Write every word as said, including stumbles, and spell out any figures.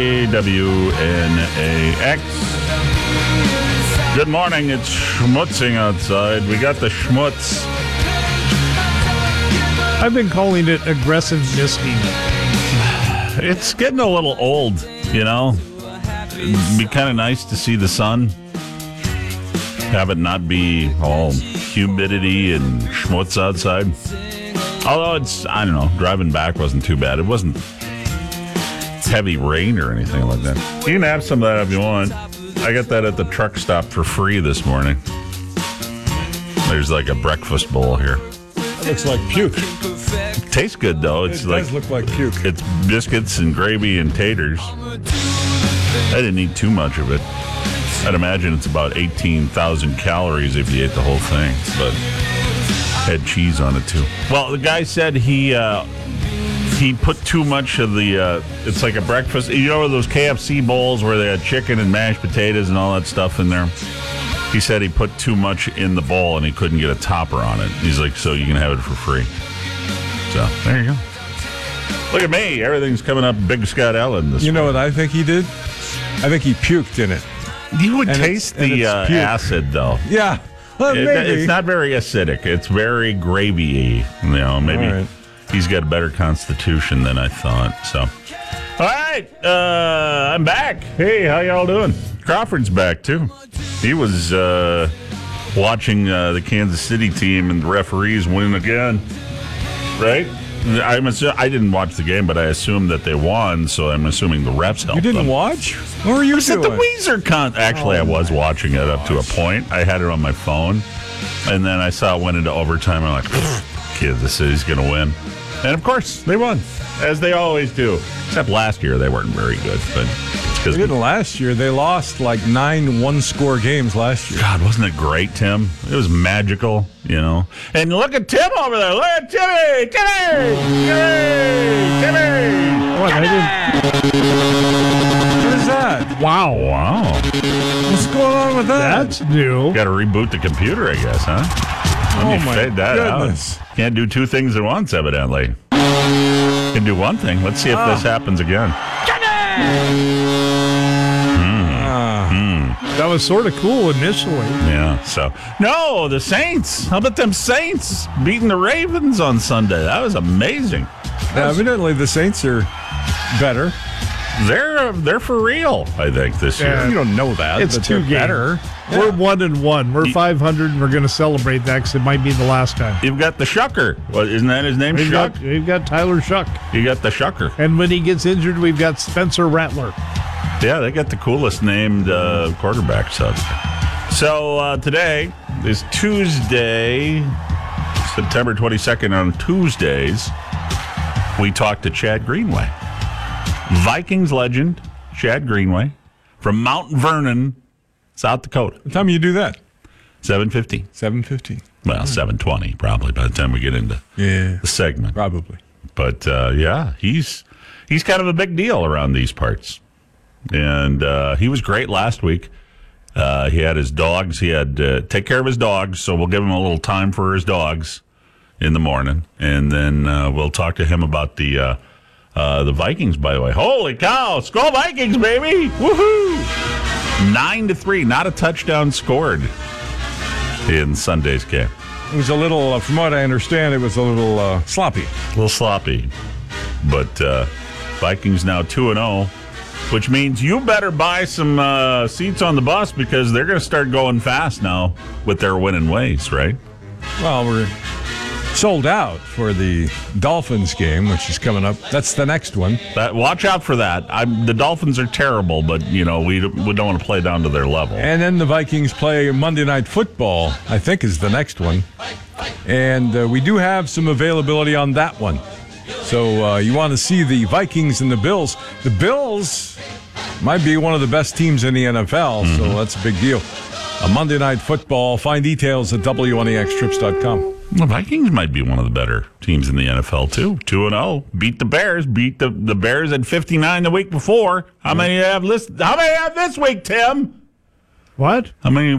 W N A X. Good morning. It's schmutzing outside. We got the schmutz. I've been calling it aggressive misting. It's getting a little old, you know. It'd be kind of nice to see the sun. Have it not be all humidity and schmutz outside. Although it's, I don't know, driving back wasn't too bad. It wasn't heavy rain or anything like that. You can have some of that if you want. I got that at the truck stop for free this morning. There's like a breakfast bowl here. That looks like puke. It tastes good, though. It's it like, does look like puke. It's biscuits and gravy and taters. I didn't eat too much of it. I'd imagine it's about eighteen thousand calories if you ate the whole thing, but had cheese on it, too. Well, the guy said he uh, he put too much of the, uh, it's like a breakfast, you know those K F C bowls where they had chicken and mashed potatoes and all that stuff in there? He said he put too much in the bowl and he couldn't get a topper on it. He's like, so you can have it for free. So, there you go. Look at me. Everything's coming up Big Scott Allen this You know morning. what I think he did? I think he puked in it. You would And taste it's- and the it's uh, puke. acid, though. Yeah. Well, It- maybe. it's not very acidic. It's very gravy-y. You know, maybe All right. he's got a better constitution than I thought. So, all right, uh, I'm back. Hey, how y'all doing? Crawford's back too. He was uh, watching uh, the Kansas City team and the referees win again. Right? I'm assu- I didn't watch the game, but I assumed that they won, so I'm assuming the refs helped You didn't them. watch? What were you I was at doing? the Weezer con. Actually, Oh, I was watching it up to a point. I had it on my phone, and then I saw it went into overtime. I'm like, Kansas City's going to win. And, of course, they won, as they always do. Except last year, they weren't very good. But it's They because didn't last year. They lost like nine one-score games last year. God, wasn't it great, Tim? It was magical, you know. And look at Tim over there. Look at Timmy! Timmy! Timmy! Timmy! What, I What is that? Wow, wow. What's going on with that? That's new. Got to reboot the computer, I guess, huh? Let Oh, me my fade that goodness. out. Can't do two things at once, evidently. Can do one thing. Let's see if this happens again. That was sort of cool initially. Yeah, so. No, the Saints. How about them Saints beating the Ravens on Sunday? That was amazing. Now, evidently, the Saints are better. They're they're for real, I think, this Yeah. year. You don't know that. It's but two they're games. better. We're one and one. We're five hundred, and we're going to celebrate that because it might be the last time. You've got the Shucker. What, isn't that his name, We've Shuck? got, we've got Tyler Shuck. You got the Shucker. And when he gets injured, we've got Spencer Rattler. Yeah, they got the coolest named uh, quarterbacks out there. So uh, today is Tuesday, September twenty-second. On Tuesdays, we talked to Chad Greenway, Vikings legend Chad Greenway from Mount Vernon, South Dakota. What time do you do that? seven fifty. seven fifty. Well, seven twenty probably by the time we get into Yeah, the segment. probably. But uh, yeah, he's he's kind of a big deal around these parts. And uh, he was great last week. Uh, he had his dogs. He had to take care of his dogs, so we'll give him a little time for his dogs in the morning. And then uh, we'll talk to him about the uh, uh, the Vikings, by the way. Holy cow! Skol Vikings, baby! Woohoo! Nine to three. Not a touchdown scored in Sunday's game. It was a little, uh, from what I understand, it was a little uh, sloppy. A little sloppy. But uh, Vikings now two and oh. Which means you better buy some uh, seats on the bus because they're going to start going fast now with their winning ways, right? Well, we're sold out for the Dolphins game, which is coming up. That's the next one. That, watch out for that. I'm, the Dolphins are terrible, but you know we we don't want to play down to their level. And then the Vikings play Monday Night Football, I think is the next one. And uh, we do have some availability on that one. So uh, you want to see the Vikings and the Bills. The Bills might be one of the best teams in the N F L, mm-hmm. so that's a big deal. A Monday Night Football. Find details at W N E X trips dot com. The Vikings might be one of the better teams in the N F L, too. two and oh. Beat the Bears. Beat the, the Bears at fifty-nine the week before. How many have list, How many have this week, Tim? What? How many